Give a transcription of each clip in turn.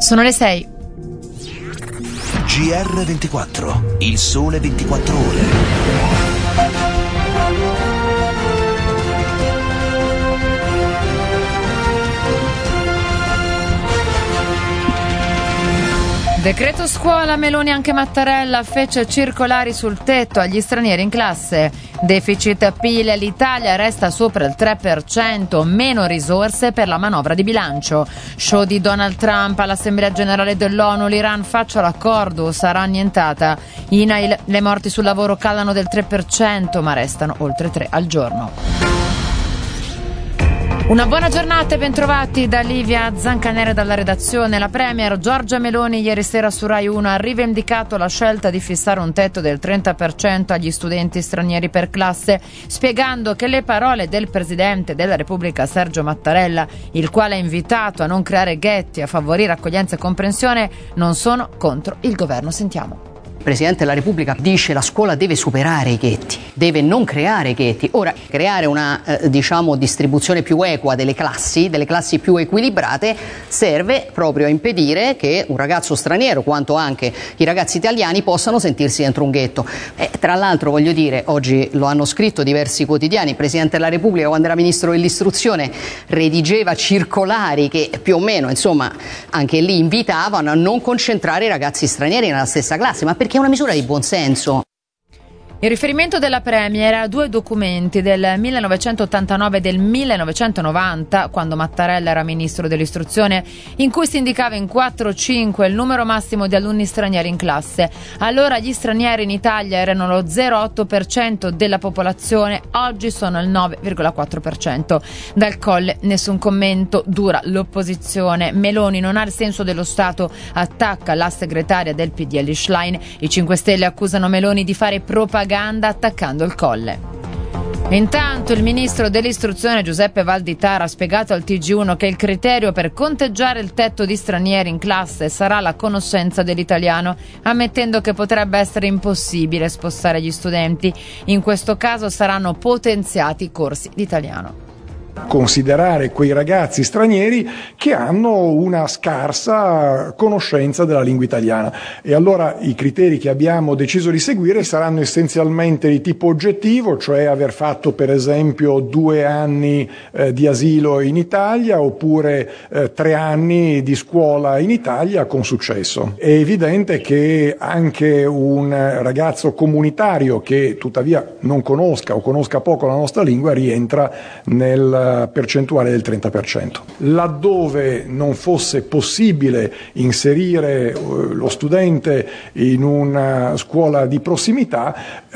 Sono le 6. GR24, il sole 24 ore. Decreto scuola, Meloni anche Mattarella fece circolari sul tetto agli stranieri in classe. Deficit PIL, l'Italia resta sopra il 3%, meno risorse per la manovra di bilancio. Show di Donald Trump all'Assemblea Generale dell'ONU, l'Iran faccia l'accordo o sarà annientata. INAIL, le morti sul lavoro calano del 3%, ma restano oltre 3 al giorno. Una buona giornata e bentrovati da Livia Zancanera dalla redazione. La premier Giorgia Meloni ieri sera su Rai 1 ha rivendicato la scelta di fissare un tetto del 30% agli studenti stranieri per classe, spiegando che le parole del Presidente della Repubblica Sergio Mattarella, il quale ha invitato a non creare ghetti, a favorire accoglienza e comprensione, non sono contro il governo. Sentiamo. Il Presidente della Repubblica dice la scuola deve superare i ghetti, deve non creare ghetti. Ora, creare una distribuzione più equa delle classi più equilibrate, serve proprio a impedire che un ragazzo straniero, quanto anche i ragazzi italiani, possano sentirsi dentro un ghetto. Tra l'altro, voglio dire, oggi lo hanno scritto diversi quotidiani, il Presidente della Repubblica, quando era Ministro dell'Istruzione, redigeva circolari che più o meno, insomma, anche lì invitavano a non concentrare i ragazzi stranieri nella stessa classe, ma perché è una misura di buonsenso. Il riferimento della Premier a due documenti del 1989 e del 1990, quando Mattarella era ministro dell'istruzione, in cui si indicava in 4 o 5 il numero massimo di alunni stranieri in classe. Allora gli stranieri in Italia erano lo 0,8% della popolazione, oggi sono il 9,4%. Dal Colle nessun commento, dura l'opposizione. Meloni non ha il senso dello Stato, attacca la segretaria del PDL Schlein. I 5 Stelle accusano Meloni di fare propaganda attaccando il Colle. Intanto il ministro dell'istruzione Giuseppe Valditara ha spiegato al TG1 che il criterio per conteggiare il tetto di stranieri in classe sarà la conoscenza dell'italiano, ammettendo che potrebbe essere impossibile spostare gli studenti. In questo caso saranno potenziati i corsi di italiano. Considerare quei ragazzi stranieri che hanno una scarsa conoscenza della lingua italiana, e allora i criteri che abbiamo deciso di seguire saranno essenzialmente di tipo oggettivo, cioè aver fatto per esempio 2 anni di asilo in Italia oppure 3 anni di scuola in Italia con successo. È evidente che anche un ragazzo comunitario che tuttavia non conosca o conosca poco la nostra lingua rientra nel percentuale del 30%. Laddove non fosse possibile inserire lo studente in una scuola di prossimità,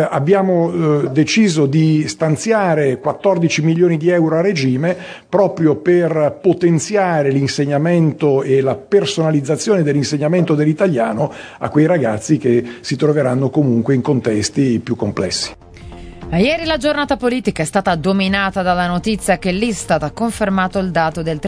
abbiamo deciso di stanziare 14 milioni di euro a regime proprio per potenziare l'insegnamento e la personalizzazione dell'insegnamento dell'italiano a quei ragazzi che si troveranno comunque in contesti più complessi. Ieri la giornata politica è stata dominata dalla notizia che l'Istat ha confermato il dato del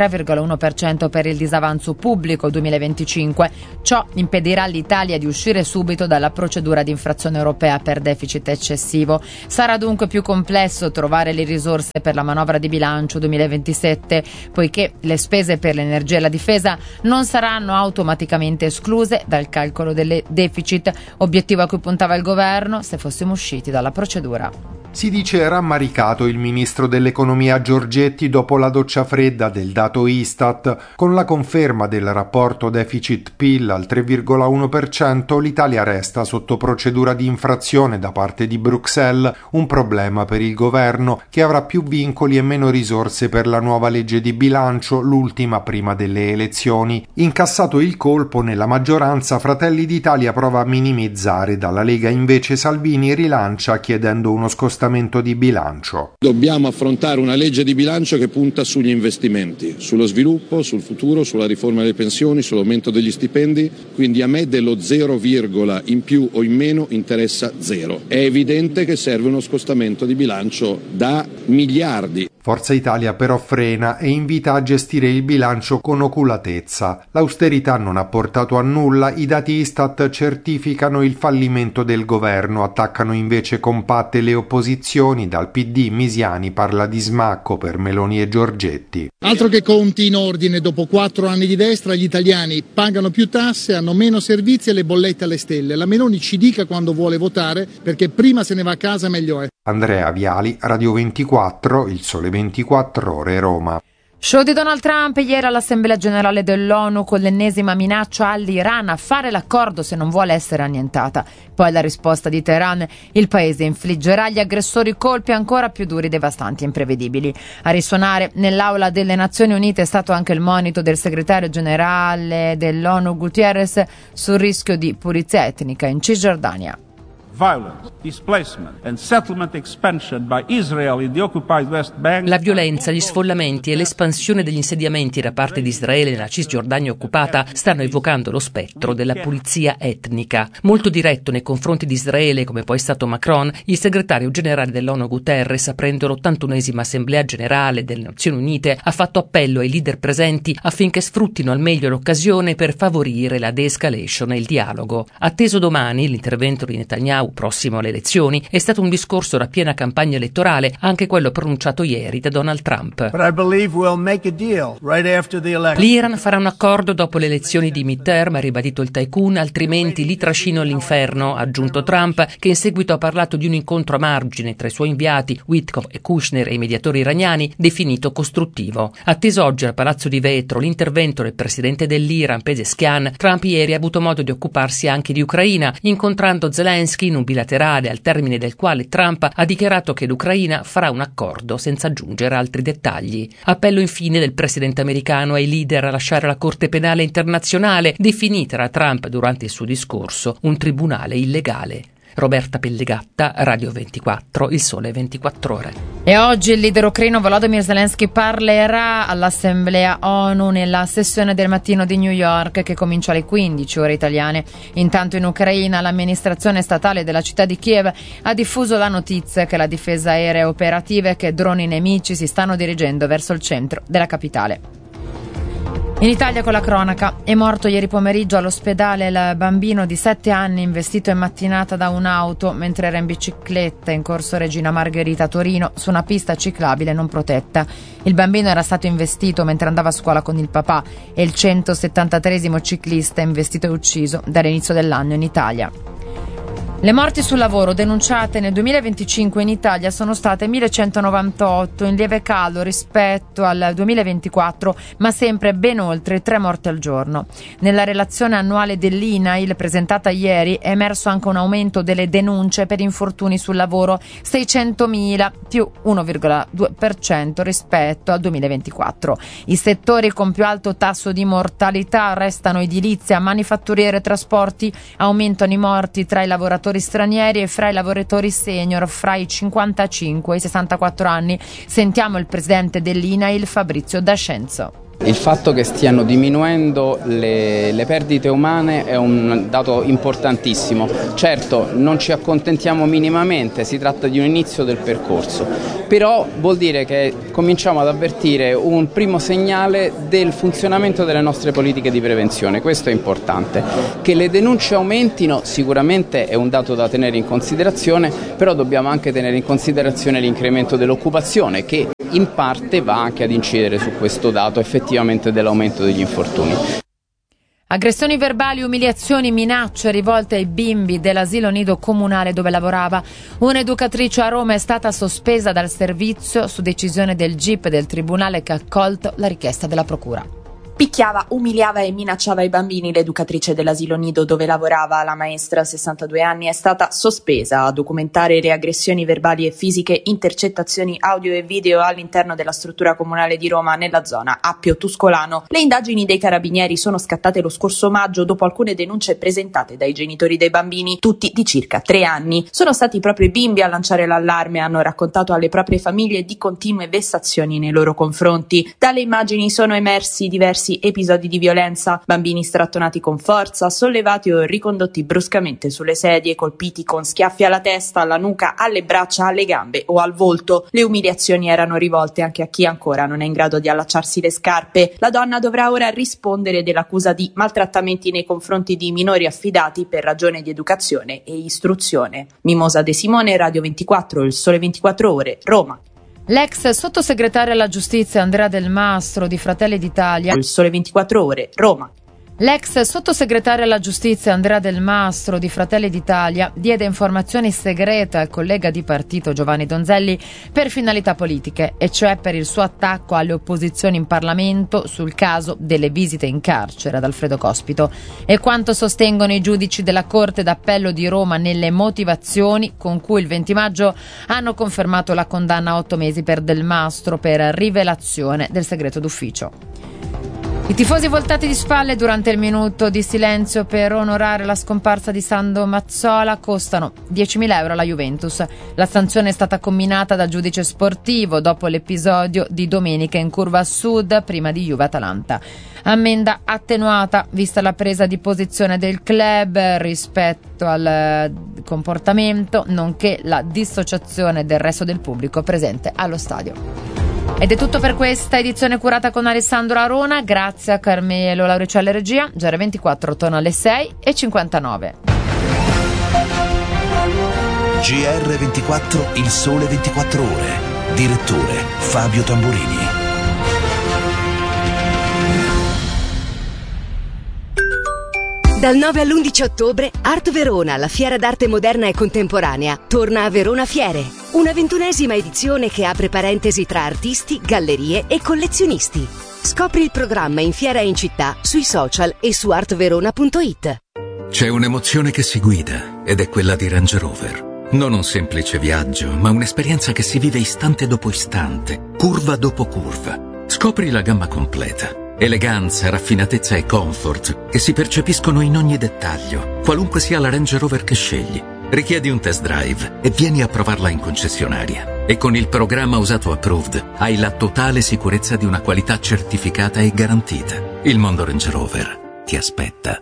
3,1% per il disavanzo pubblico 2025. Ciò impedirà all'Italia di uscire subito dalla procedura di infrazione europea per deficit eccessivo. Sarà dunque più complesso trovare le risorse per la manovra di bilancio 2027, poiché le spese per l'energia e la difesa non saranno automaticamente escluse dal calcolo delle deficit, obiettivo a cui puntava il governo se fossimo usciti dalla procedura. Si dice rammaricato il ministro dell'economia Giorgetti dopo la doccia fredda del dato Istat. Con la conferma del rapporto deficit-PIL al 3,1%, l'Italia resta sotto procedura di infrazione da parte di Bruxelles, un problema per il governo che avrà più vincoli e meno risorse per la nuova legge di bilancio, l'ultima prima delle elezioni. Incassato il colpo, nella maggioranza Fratelli d'Italia prova a minimizzare, dalla Lega invece Salvini rilancia chiedendo uno scostamento di bilancio. Dobbiamo affrontare una legge di bilancio che punta sugli investimenti, sullo sviluppo, sul futuro, sulla riforma delle pensioni, sull'aumento degli stipendi, quindi a me dello 0, in più o in meno interessa 0. È evidente che serve uno scostamento di bilancio da miliardi. Forza Italia però frena e invita a gestire il bilancio con oculatezza. L'austerità non ha portato a nulla, i dati Istat certificano il fallimento del governo, attaccano invece compatte le opposizioni, dal PD Misiani parla di smacco per Meloni e Giorgetti. Altro che conti in ordine, dopo 4 anni di destra gli italiani pagano più tasse, hanno meno servizi e le bollette alle stelle. La Meloni ci dica quando vuole votare, perché prima se ne va a casa meglio è. Andrea Viali, Radio 24, Il Sole 24 Ore, Roma. Show di Donald Trump ieri all'Assemblea Generale dell'ONU con l'ennesima minaccia all'Iran a fare l'accordo se non vuole essere annientata. Poi la risposta di Teheran: il paese infliggerà agli aggressori colpi ancora più duri, devastanti e imprevedibili. A risuonare nell'aula delle Nazioni Unite è stato anche il monito del segretario generale dell'ONU Guterres sul rischio di pulizia etnica in Cisgiordania. Violence, displacement and settlement expansion by Israel in the occupied West Bank. La violenza, gli sfollamenti e l'espansione degli insediamenti da parte di Israele nella Cisgiordania occupata stanno evocando lo spettro della pulizia etnica. Molto diretto nei confronti di Israele, come poi è stato Macron, il segretario generale dell'ONU Guterres, aprendo l'81esima Assemblea Generale delle Nazioni Unite, ha fatto appello ai leader presenti affinché sfruttino al meglio l'occasione per favorire la de-escalation e il dialogo. Atteso domani l'intervento di Netanyahu prossimo alle elezioni, è stato un discorso da piena campagna elettorale, anche quello pronunciato ieri da Donald Trump. L'Iran farà un accordo dopo le elezioni di midterm, ha ribadito il tycoon, altrimenti li trascino all'inferno, ha aggiunto Trump, che in seguito ha parlato di un incontro a margine tra i suoi inviati Witkoff e Kushner e i mediatori iraniani, definito costruttivo. Atteso oggi al Palazzo di Vetro l'intervento del presidente dell'Iran Pezeshkian, Trump ieri ha avuto modo di occuparsi anche di Ucraina, incontrando Zelensky in un bilaterale al termine del quale Trump ha dichiarato che l'Ucraina farà un accordo senza aggiungere altri dettagli. Appello infine del presidente americano ai leader a lasciare la Corte Penale Internazionale, definita da Trump durante il suo discorso un tribunale illegale. Roberta Pellegatta, Radio 24, Il Sole 24 Ore. E oggi il leader ucraino Volodymyr Zelensky parlerà all'Assemblea ONU nella sessione del mattino di New York, che comincia alle 15 ore italiane. Intanto in Ucraina l'amministrazione statale della città di Kiev ha diffuso la notizia che la difesa aerea è operativa e che droni nemici si stanno dirigendo verso il centro della capitale. In Italia con la cronaca, è morto ieri pomeriggio all'ospedale il bambino di 7 anni investito in mattinata da un'auto mentre era in bicicletta in corso Regina Margherita a Torino su una pista ciclabile non protetta. Il bambino era stato investito mentre andava a scuola con il papà e il 173esimo ciclista investito e ucciso dall'inizio dell'anno in Italia. Le morti sul lavoro denunciate nel 2025 in Italia sono state 1198, in lieve calo rispetto al 2024, ma sempre ben oltre 3 morti al giorno. Nella relazione annuale dell'INAIL presentata ieri è emerso anche un aumento delle denunce per infortuni sul lavoro, 600.000 più 1,2% rispetto al 2024. I settori con più alto tasso di mortalità restano edilizia, manifatturiere e trasporti, aumentano i morti tra i lavoratori stranieri e fra i lavoratori senior fra i 55 e i 64 anni. Sentiamo il presidente dell'INAIL Fabrizio D'Ascenzo. Il fatto che stiano diminuendo le perdite umane è un dato importantissimo. Certo, non ci accontentiamo minimamente, si tratta di un inizio del percorso, però vuol dire che cominciamo ad avvertire un primo segnale del funzionamento delle nostre politiche di prevenzione. Questo è importante. Che le denunce aumentino sicuramente è un dato da tenere in considerazione, però dobbiamo anche tenere in considerazione l'incremento dell'occupazione, che in parte va anche ad incidere su questo dato effettivamente dell'aumento degli infortuni. Aggressioni verbali, umiliazioni, minacce rivolte ai bimbi dell'asilo nido comunale dove lavorava. Un'educatrice a Roma è stata sospesa dal servizio su decisione del GIP del tribunale che ha accolto la richiesta della procura. Picchiava, umiliava e minacciava i bambini. L'educatrice dell'asilo nido dove lavorava, la maestra, 62 anni, è stata sospesa a documentare le aggressioni verbali e fisiche, intercettazioni audio e video all'interno della struttura comunale di Roma nella zona Appio Tuscolano. Le indagini dei carabinieri sono scattate lo scorso maggio dopo alcune denunce presentate dai genitori dei bambini, tutti di circa 3 anni. Sono stati proprio i bimbi a lanciare l'allarme e hanno raccontato alle proprie famiglie di continue vessazioni nei loro confronti. Dalle immagini sono emersi diversi diversi episodi di violenza, bambini strattonati con forza, sollevati o ricondotti bruscamente sulle sedie, colpiti con schiaffi alla testa, alla nuca, alle braccia, alle gambe o al volto. Le umiliazioni erano rivolte anche a chi ancora non è in grado di allacciarsi le scarpe. La donna dovrà ora rispondere dell'accusa di maltrattamenti nei confronti di minori affidati per ragione di educazione e istruzione. Mimosa De Simone, Radio 24, Il Sole 24 Ore, Roma. L'ex sottosegretario alla giustizia Andrea Del Mastro di Fratelli d'Italia. Il Sole 24 Ore, Roma. L'ex sottosegretario alla giustizia Andrea Del Mastro di Fratelli d'Italia diede informazioni segrete al collega di partito Giovanni Donzelli per finalità politiche, e cioè per il suo attacco alle opposizioni in Parlamento sul caso delle visite in carcere ad Alfredo Cospito, e quanto sostengono i giudici della Corte d'Appello di Roma nelle motivazioni con cui il 20 maggio hanno confermato la condanna a 8 mesi per Del Mastro per rivelazione del segreto d'ufficio. I tifosi voltati di spalle durante il minuto di silenzio per onorare la scomparsa di Sandro Mazzola costano 10.000 euro alla Juventus. La sanzione è stata comminata dal giudice sportivo dopo l'episodio di domenica in curva sud prima di Juve-Atalanta. Ammenda attenuata vista la presa di posizione del club rispetto al comportamento, nonché la dissociazione del resto del pubblico presente allo stadio. Ed è tutto per questa edizione curata con Alessandro Arona. Grazie a Carmelo Lauricella regia. GR24 torna alle 6:59. GR24, Il Sole 24 Ore. Direttore Fabio Tamburini. Dal 9 all'11 ottobre, Art Verona, la fiera d'arte moderna e contemporanea, torna a Verona Fiere. Una 21ª edizione che apre parentesi tra artisti, gallerie e collezionisti. Scopri il programma in fiera e in città, sui social e su artverona.it. C'è un'emozione che si guida ed è quella di Range Rover. Non un semplice viaggio, ma un'esperienza che si vive istante dopo istante, curva dopo curva. Scopri la gamma completa. Eleganza, raffinatezza e comfort che si percepiscono in ogni dettaglio, qualunque sia la Range Rover che scegli. Richiedi un test drive e vieni a provarla in concessionaria. E con il programma Usato Approved hai la totale sicurezza di una qualità certificata e garantita. Il mondo Range Rover ti aspetta.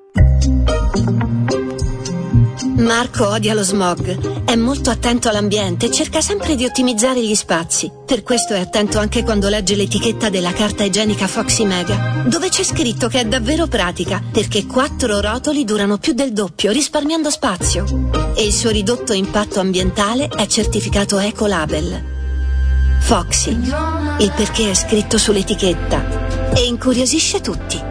Marco odia lo smog, è molto attento all'ambiente e cerca sempre di ottimizzare gli spazi. Per questo è attento anche quando legge l'etichetta della carta igienica Foxy Mega, dove c'è scritto che è davvero pratica, perché 4 rotoli durano più del doppio, risparmiando spazio. E il suo ridotto impatto ambientale è certificato Ecolabel. Foxy, il perché è scritto sull'etichetta e incuriosisce tutti.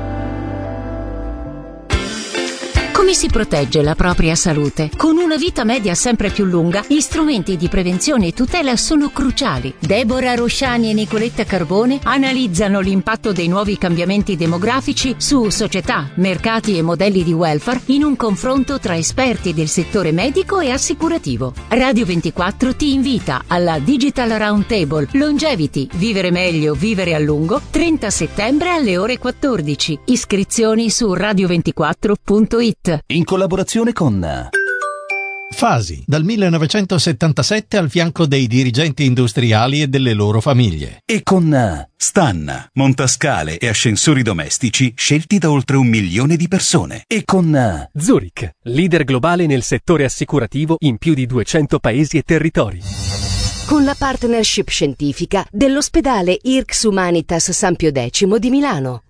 Come si protegge la propria salute? Con una vita media sempre più lunga, gli strumenti di prevenzione e tutela sono cruciali. Deborah Rosciani e Nicoletta Carbone analizzano l'impatto dei nuovi cambiamenti demografici su società, mercati e modelli di welfare in un confronto tra esperti del settore medico e assicurativo. Radio 24 ti invita alla Digital Roundtable Longevity, vivere meglio, vivere a lungo, 30 settembre alle ore 14. Iscrizioni su radio24.it. In collaborazione con Fasi, dal 1977 al fianco dei dirigenti industriali e delle loro famiglie. E con Stan, montascale e ascensori domestici scelti da oltre 1 milione di persone. E con Zurich, leader globale nel settore assicurativo in più di 200 paesi e territori. Con la partnership scientifica dell'ospedale IRCS Humanitas San Pio X di Milano.